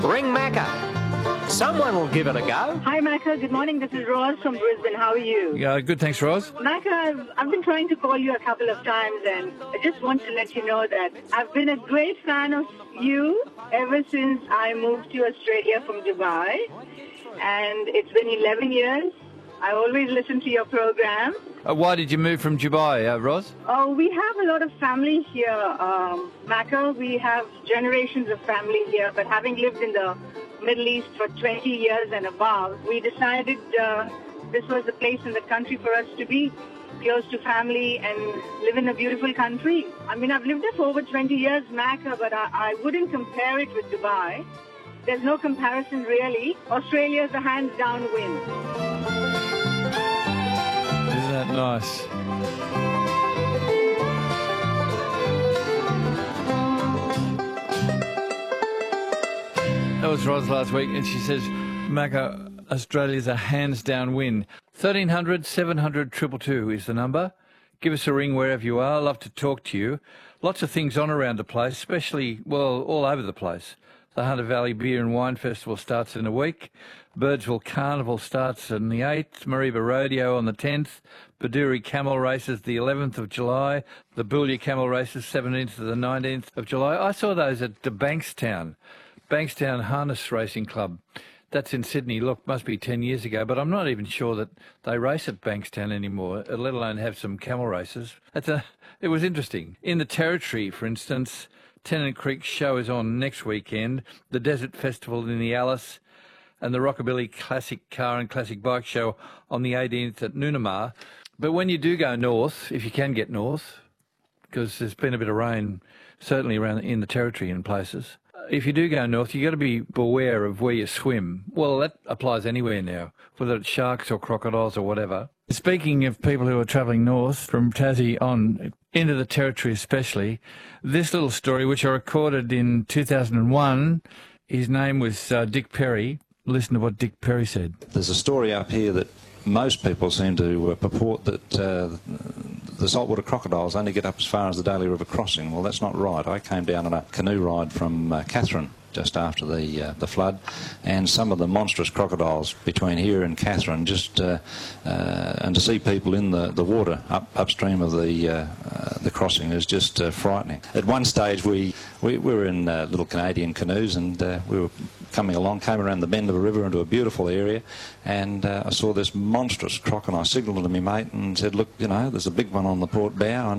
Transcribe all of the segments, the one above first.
Ring Macca. Someone will give it a go. Hi, Macca. Good morning. This is Roz from Brisbane. How are you? Yeah, good. Thanks, Roz. Macca, I've been trying to call you a couple of times, and I just want to let you know that I've been a great fan of you ever since I moved to Australia from Dubai. And it's been 11 years. I always listen to your program. Why did you move from Dubai, Roz? Oh, we have a lot of family here, Macca. We have generations of family here, but having lived in the Middle East for 20 years and above, we decided this was the place in the country for us to be, close to family and live in a beautiful country. I mean, I've lived there for over 20 years, Macca, but I wouldn't compare it with Dubai. There's no comparison, really. Australia's a hands-down win. Isn't that nice? That was Roz last week, and she says, Macca, Australia's a hands-down win. 1300 700 222 is the number. Give us a ring wherever you are. Love to talk to you. Lots of things on around the place, especially, well, all over the place. The Hunter Valley Beer and Wine Festival starts in a week. Birdsville Carnival starts on the 8th. Mareeba Rodeo on the 10th. Baduri Camel Races the 11th of July. The Boulia Camel Races 17th to the 19th of July. I saw those at the Bankstown Harness Racing Club. That's in Sydney. Look, must be 10 years ago, but I'm not even sure that they race at Bankstown anymore, let alone have some camel races. It was interesting. In the Territory, for instance, Tennant Creek Show is on next weekend, the Desert Festival in the Alice, and the Rockabilly Classic Car and Classic Bike Show on the 18th at Noonamar. But when you do go north, if you can get north, because there's been a bit of rain, certainly around in the Territory in places, if you do go north, you've got to be beware of where you swim. Well, that applies anywhere now, whether it's sharks or crocodiles or whatever. Speaking of people who are travelling north from Tassie on into the Territory especially, this little story, which I recorded in 2001, his name was Dick Perry. Listen to what Dick Perry said. There's a story up here that most people seem to purport that the saltwater crocodiles only get up as far as the Daly River crossing. Well, that's not right. I came down on a canoe ride from Katherine just after the flood, and some of the monstrous crocodiles between here and Katherine, just and to see people in the water upstream of the crossing is just frightening. At one stage we were in little Canadian canoes, and we were came around the bend of a river into a beautiful area, and I saw this monstrous crocodile. I signalled to my mate and said, look, you know, there's a big one on the port bow,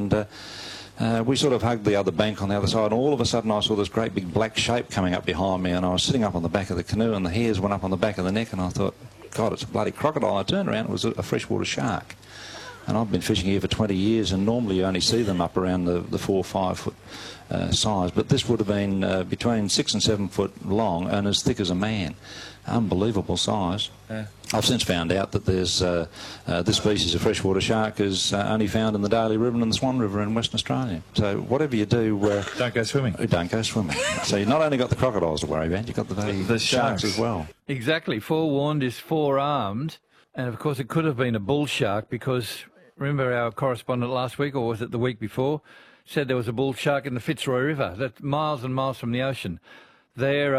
and we sort of hugged the other bank on the other side, and all of a sudden I saw this great big black shape coming up behind me, and I was sitting up on the back of the canoe, and the hairs went up on the back of the neck, and I thought, God, it's a bloody crocodile. I turned around, it was a freshwater shark. And I've been fishing here for 20 years, and normally you only see them up around the 4 or 5 foot size, but this would have been between 6 and 7 foot long and as thick as a man. Unbelievable size. Yeah. I've since found out that there's this species of freshwater shark is only found in the Daly River and the Swan River in Western Australia. So whatever you do... don't go swimming. Don't go swimming. So you've not only got the crocodiles to worry about, you've got the sharks as well. Exactly. Forewarned is forearmed, and of course it could have been a bull shark because... Remember our correspondent last week, or was it the week before, said there was a bull shark in the Fitzroy River, that's miles and miles from the ocean. They're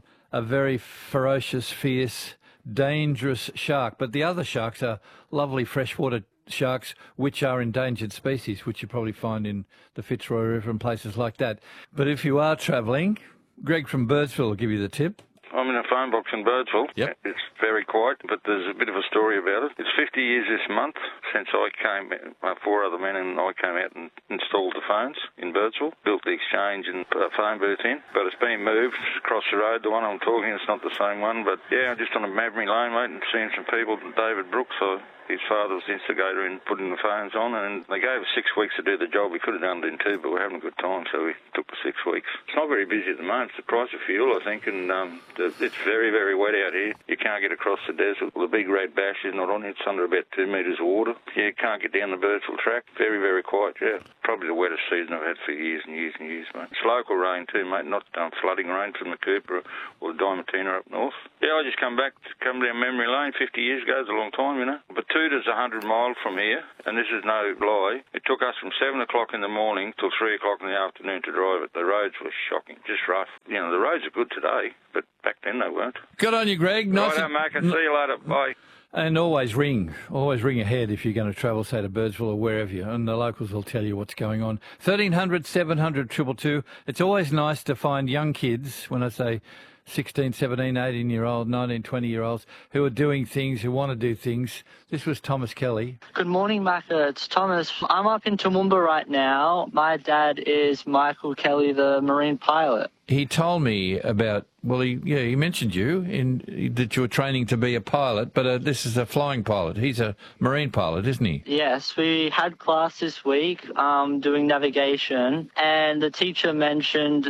a very ferocious, fierce, dangerous shark. But the other sharks are lovely freshwater sharks, which are endangered species, which you probably find in the Fitzroy River and places like that. But if you are travelling, Greg from Birdsville will give you the tip. I'm in a phone box in Birdsville. Yep. It's very quiet, but there's a bit of a story about it. It's 50 years this month since I came, 4 other men and I came out and installed the phones in Birdsville, built the exchange and put a phone booth in, but it's been moved across the road. The one I'm talking, it's not the same one, but yeah, I'm just on a Maverick Lane, mate, and seeing some people, David Brooks, his father was the instigator in putting the phones on, and they gave us 6 weeks to do the job. We could have done it in 2, but we're having a good time, so we took the 6 weeks. It's not very busy at the moment. It's the price of fuel, I think, and it's very, very wet out here. You can't get across the desert. The big red bash is not on it. It's under about 2 metres of water. You can't get down the Birdsville track. Very, very quiet, yeah. Probably the wettest season I've had for years and years and years, mate. It's local rain too, mate, not flooding rain from the Cooper or the Diamantina up north. Yeah, I just come down memory lane 50 years ago. It's a long time, you know. But Betoota is 100 miles from here, and this is no lie. It took us from 7 o'clock in the morning till 3 o'clock in the afternoon to drive it. The roads were shocking, just rough. You know, the roads are good today, but back weren't. Good on you, Greg. Nice. Righto, Mark. See you later. Bye. And always ring ahead if you're going to travel, say, to Birdsville or wherever you, and the locals will tell you what's going on. 1300 700 222. It's always nice to find young kids, when I say 16, 17, 18-year-old, 19, 20-year-olds, who are doing things, who want to do things. This was Thomas Kelly. Good morning, Macca. It's Thomas. I'm up in Toowoomba right now. My dad is Michael Kelly, the Marine pilot. He told me about, he mentioned that you were training to be a pilot, but this is a flying pilot. He's a marine pilot, isn't he? Yes, we had class this week doing navigation, and the teacher mentioned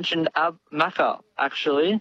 Macca, actually.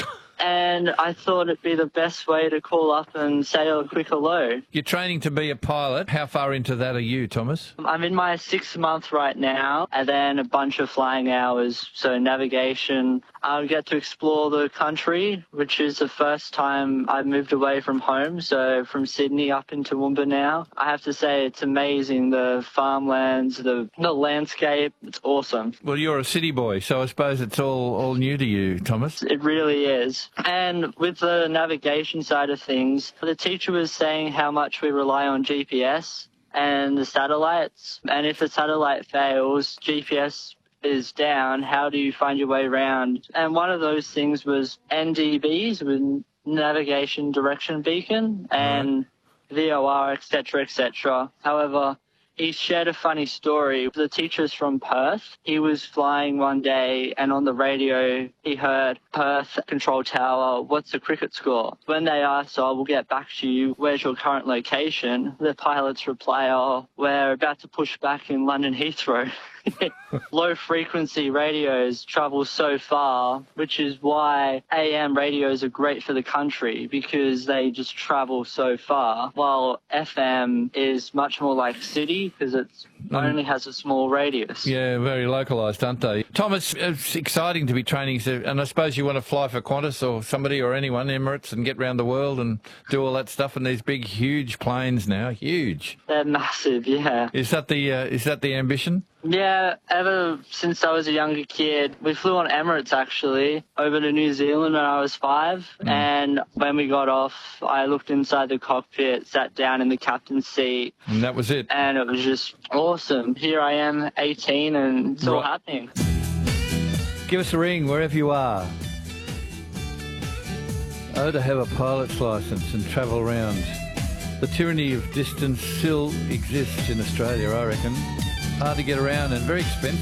And I thought it'd be the best way to call up and say a quick hello. You're training to be a pilot. How far into that are you, Thomas? I'm in my 6th month right now, and then a bunch of flying hours, so navigation. I get to explore the country, which is the first time I've moved away from home, so from Sydney up into Toowoomba now. I have to say it's amazing, the farmlands, the landscape, it's awesome. Well, you're a city boy, so I suppose it's all new to you, Thomas. It really is. And with the navigation side of things, the teacher was saying how much we rely on GPS and the satellites. And if the satellite fails, GPS is down, how do you find your way around? And one of those things was NDBs, with Navigation Direction Beacon, and VOR, etc., etc. However, he shared a funny story. The teacher's from Perth. He was flying one day, and on the radio he heard, "Perth Control Tower, what's the cricket score?" When they asked, we'll get back to you, where's your current location? The pilot's reply, we're about to push back in London Heathrow. Low-frequency radios travel so far, which is why AM radios are great for the country, because they just travel so far, while FM is much more like city, because it only has a small radius. Yeah, very localised, aren't they? Thomas, it's exciting to be training, and I suppose you want to fly for Qantas or somebody or anyone, Emirates, and get around the world and do all that stuff in these big, huge planes now. Huge. They're massive, yeah. Is that the ambition? Yeah, ever since I was a younger kid. We flew on Emirates, actually, over to New Zealand when I was 5. And when we got off, I looked inside the cockpit, sat down in the captain's seat. And that was it. And it was just awesome. Here I am, 18, and it's all happening. Give us a ring wherever you are. Oh, to have a pilot's licence and travel around. The tyranny of distance still exists in Australia, I reckon. Hard to get around and very expensive.